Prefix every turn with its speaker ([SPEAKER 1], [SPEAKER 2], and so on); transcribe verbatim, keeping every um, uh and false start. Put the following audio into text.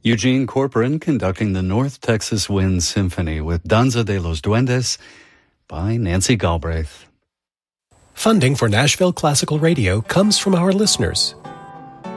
[SPEAKER 1] Eugene Corporan conducting the North Texas Wind Symphony with Danza de los Duendes by Nancy Galbraith.
[SPEAKER 2] Funding for Nashville Classical Radio comes from our listeners,